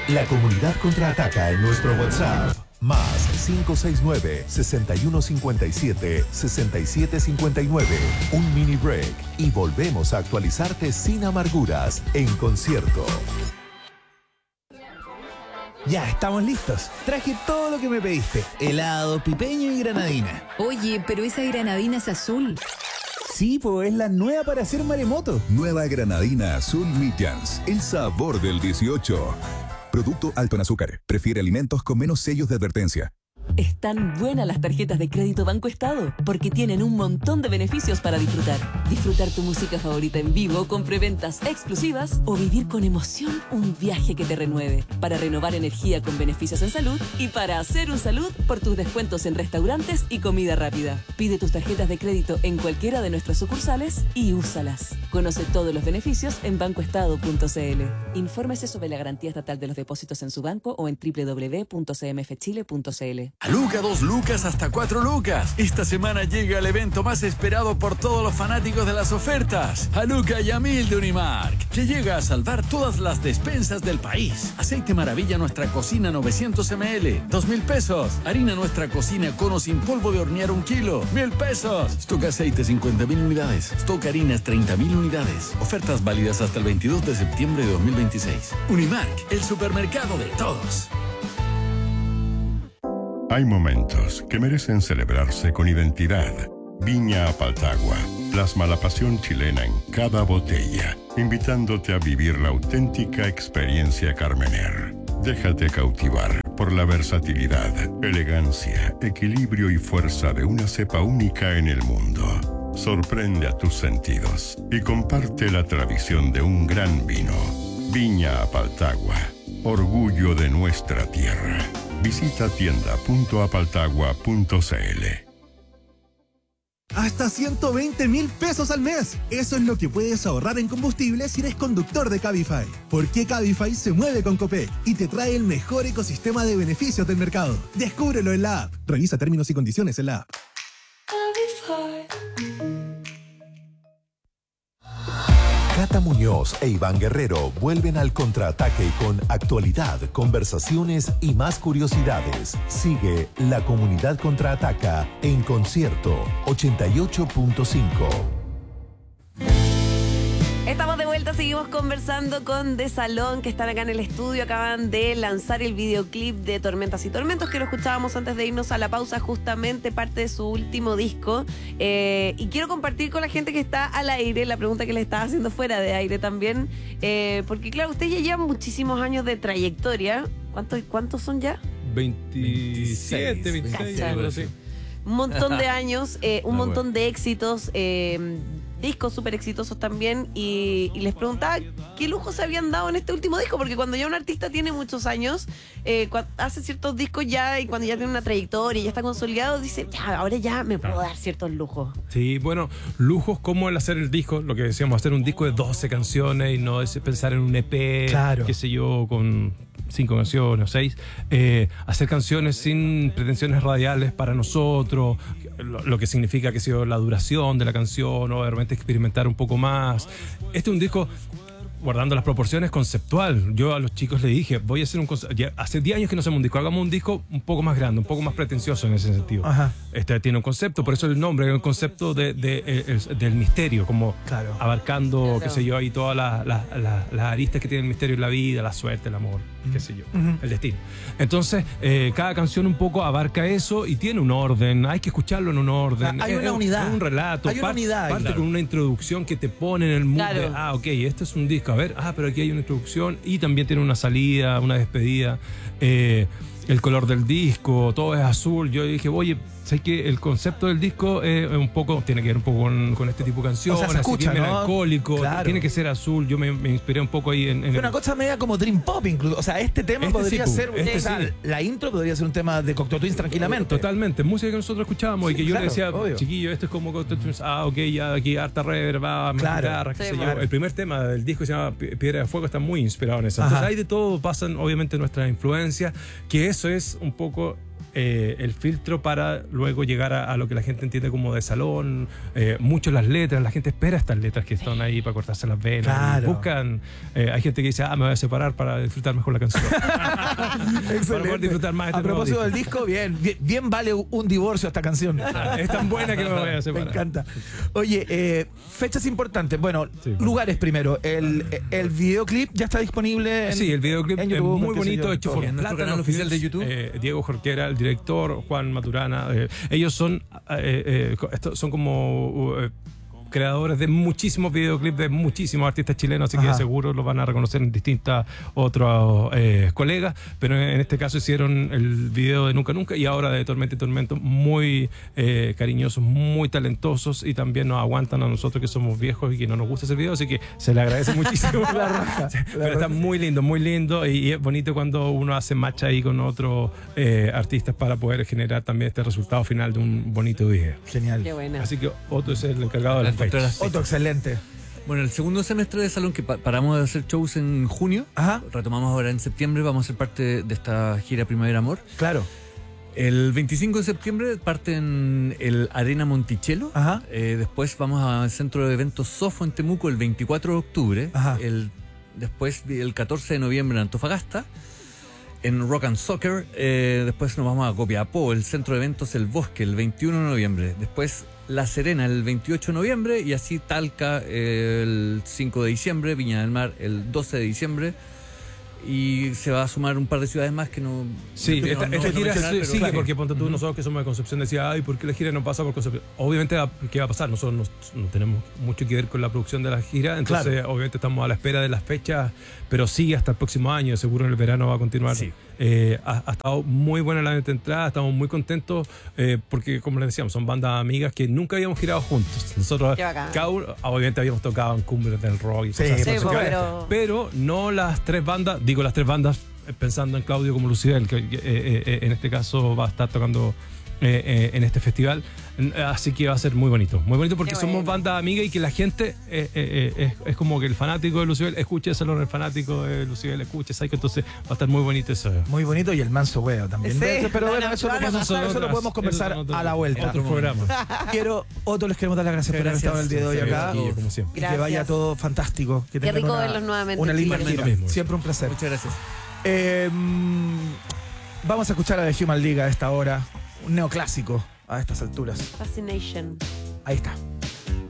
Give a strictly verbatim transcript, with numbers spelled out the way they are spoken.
La comunidad contraataca en nuestro WhatsApp. Más cinco seis nueve, seis uno cinco siete, seis siete cinco nueve. Un mini break y volvemos a actualizarte sin amarguras en concierto. Ya, estamos listos. Traje todo lo que me pediste. Helado, pipeño y granadina. Oye, pero esa granadina es azul. Sí, pues es la nueva para hacer maremoto. Nueva granadina azul Midjans. El sabor del dieciocho. Producto alto en azúcar. Prefiere alimentos con menos sellos de advertencia. Están buenas las tarjetas de crédito Banco Estado porque tienen un montón de beneficios para disfrutar. Disfrutar tu música favorita en vivo con preventas exclusivas o vivir con emoción un viaje que te renueve. Para renovar energía con beneficios en salud y para hacer un salud por tus descuentos en restaurantes y comida rápida. Pide tus tarjetas de crédito en cualquiera de nuestras sucursales y úsalas. Conoce todos los beneficios en banco estado punto c l. Infórmese sobre la garantía estatal de los depósitos en su banco o en doble u doble u doble u punto c m f chile punto c l. A Luca, dos lucas hasta cuatro lucas. Esta semana llega el evento más esperado por todos los fanáticos de las ofertas. A Luca y a mil de Unimark, que llega a salvar todas las despensas del país. Aceite Maravilla Nuestra Cocina novecientos mililitros, dos mil pesos. Harina Nuestra Cocina Cono sin polvo de hornear un kilo, mil pesos. Stock Aceite cincuenta mil unidades. Stock Harinas treinta mil unidades. Ofertas válidas hasta el veintidós de septiembre de dos mil veintiséis. Unimark, el supermercado de todos. Hay momentos que merecen celebrarse con identidad. Viña Apaltagua plasma la pasión chilena en cada botella, invitándote a vivir la auténtica experiencia Carmener. Déjate cautivar por la versatilidad, elegancia, equilibrio y fuerza de una cepa única en el mundo. Sorprende a tus sentidos y comparte la tradición de un gran vino. Viña Apaltagua, orgullo de nuestra tierra. Visita tienda punto apaltagua punto c l. Hasta ciento veinte mil pesos al mes. Eso es lo que puedes ahorrar en combustible si eres conductor de Cabify. Porque Cabify se mueve con Copec y te trae el mejor ecosistema de beneficios del mercado. Descúbrelo en la app. Revisa términos y condiciones en la app. Cata Muñoz e Iván Guerrero vuelven al contraataque con actualidad, conversaciones y más curiosidades. Sigue La Comunidad Contraataca en concierto ochenta y ocho punto cinco. Estamos de vuelta, seguimos conversando con De Salón, que están acá en el estudio. Acaban de lanzar el videoclip de Tormentas y Tormentos, que lo escuchábamos antes de irnos a la pausa, justamente parte de su último disco. Eh, y quiero compartir con la gente que está al aire la pregunta que le estaba haciendo fuera de aire también. Eh, porque claro, ustedes ya llevan muchísimos años de trayectoria. ¿Cuántos, cuántos son ya? veintisiete, veintiséis, algo así. Un montón de años, eh, un montón de éxitos, eh, discos súper exitosos también, y, y les preguntaba qué lujo se habían dado en este último disco, porque cuando ya un artista tiene muchos años, eh, hace ciertos discos ya, y cuando ya tiene una trayectoria y ya está consolidado, dice, ya, ahora ya me puedo dar ciertos lujos. Sí, bueno, lujos como el hacer el disco, lo que decíamos, hacer un disco de doce canciones y no es pensar en un E P, claro, qué sé yo, con cinco canciones o seis, eh, hacer canciones sin pretensiones radiales para nosotros, lo, lo que significa que sea la duración de la canción, o de repente experimentar un poco más. Este es un disco, guardando las proporciones, conceptual. Yo a los chicos les dije, voy a hacer un concepto. Hace diez años que no hacemos un disco, hagamos un disco un poco más grande, un poco más pretencioso en ese sentido. Ajá. Este tiene un concepto, por eso el nombre, el concepto de, de, el, del misterio, como claro, abarcando, claro, qué sé yo, ahí todas las, las, las, las aristas que tiene el misterio en la vida, la suerte, el amor, uh-huh, qué sé yo, uh-huh, el destino. Entonces, eh, cada canción un poco abarca eso y tiene un orden, hay que escucharlo en un orden. Hay es, una unidad. Es un relato. Hay una Part, unidad. Parte Claro, con una introducción que te pone en el mood, claro, de, ah, ok, este es un disco, a ver, ah, pero aquí hay una introducción y también tiene una salida, una despedida. Eh, el color del disco, todo es azul. Yo dije, oye, sé que el concepto del disco es un poco, tiene que ver un poco con, con este tipo de canciones, o sea, se escucha, así bien ¿no? melancólico, Claro, tiene que ser azul. Yo me, me inspiré un poco ahí en, en es una cosa media como Dream Pop incluso. O sea, este tema este podría sí, ser, este o sea, sí, la intro podría ser un tema de Cocteau Twins tranquilamente. Totalmente, música que nosotros escuchábamos, sí, y que yo claro, le decía, obvio, chiquillo, esto es como Cocteau Twins, ah, ok, ya aquí harta reverb, va, más claro, guitarra, qué sí, sé yo. claro. El primer tema del disco se llama Piedra de Fuego, está muy inspirado en eso. Entonces, ajá, hay de todo, pasan obviamente nuestras influencias, que eso es un poco eh, el filtro para luego llegar a, a lo que la gente entiende como de salón. Eh, mucho las letras, la gente espera estas letras que están ahí para cortarse las venas. Claro. Buscan, eh, hay gente que dice, ah, me voy a separar para disfrutar mejor la canción. Para poder disfrutar más este A propósito nuevo del disco, bien, bien, bien vale un divorcio esta canción. Es tan buena que me voy a separar. Me encanta. Oye, eh, fechas importantes. Bueno, Sí. lugares primero. El, el videoclip ya está disponible en, Sí, el videoclip en es YouTube, muy qué sé bonito, yo, hecho todo. por En nuestro Plátano canal oficial de Films, YouTube. eh, Diego Jorquera, el director, Juan Maturana. eh, ellos son, eh, eh, co- esto- son como uh, eh, creadores de muchísimos videoclips de muchísimos artistas chilenos, así Ajá. que seguro los van a reconocer en distintas otros eh, colegas, pero en este caso hicieron el video de Nunca Nunca y ahora de Tormenta y Tormento, muy eh, cariñosos, muy talentosos y también nos aguantan a nosotros que somos viejos y que no nos gusta ese video, así que se le agradece muchísimo. La raja, la Pero está raja. muy lindo, muy lindo y, y es bonito cuando uno hace match ahí con otros eh, artistas para poder generar también este resultado final de un bonito video. Genial. Qué buena. Así que Otto es el encargado de las Encontré fechas. las Otro excelente. Bueno, el segundo semestre de Salón, que pa- paramos de hacer shows en junio, Ajá. retomamos ahora en septiembre, vamos a ser parte de esta gira Primavera Amor. Claro. El veinticinco de septiembre parte en el Arena Monticello. Ajá. Eh, después vamos al centro de eventos Sofo en Temuco el veinticuatro de octubre. Ajá. El, después el catorce de noviembre en Antofagasta. En Rock and Soccer. Eh, después nos vamos a Copiapó, el centro de eventos El Bosque el veintiuno de noviembre. Después La Serena el veintiocho de noviembre. Y así Talca eh, el cinco de diciembre. Viña del Mar el doce de diciembre. Y se va a sumar un par de ciudades más que no. Sí, no- esta, no- esta no gira mencionar, sí- pero- sigue claro. porque ponte tú, nosotros que somos de Concepción decía, ay, ¿por qué la gira no pasa por Concepción? Obviamente, va- ¿qué va a pasar? Nosotros no, no tenemos mucho que ver con la producción de la gira, entonces Claro. obviamente estamos a la espera de las fechas, pero sigue hasta el próximo año, seguro en el verano va a continuar. Sí. Eh, ha, ha estado muy buena la venta de entrada, estamos muy contentos eh, porque, como les decíamos, son bandas amigas que nunca habíamos girado juntos. Nosotros, Qué bacán. cada uno, obviamente habíamos tocado en cumbres del rock y Sí, cosas así, por no sé supuesto. qué, pero- pero no las tres bandas, digo las tres bandas eh, pensando en Claudio como Lucibel, que que, eh, eh, en este caso va a estar tocando eh, eh, en este festival. Así que va a ser muy bonito, muy bonito porque Qué somos bueno. banda amiga y que la gente eh, eh, eh, es, es como que el fanático de Lucibel escuche Salón, el fanático de Lucibel escuche Psycho, entonces va a estar muy bonito eso. Muy bonito y el manso huevo también. Sí, Pero no, bueno, no, eso, no, lo, no, podemos- son eso lo otras- podemos conversar esos son otros- a la vuelta. otros programas. Quiero, Otto, les queremos dar las gracias, por haber Gracias. estado el día de hoy acá. Chiquillos, como siempre. Y que Gracias. vaya todo fantástico. Que Qué tengan rico una, verlos nuevamente, Una linda chiquillos. gira. Lo mismo. Siempre un placer. Muchas gracias. Eh, mm, vamos a escuchar a The Human League a esta hora. Un neoclásico a estas alturas. Fascination. Ahí está.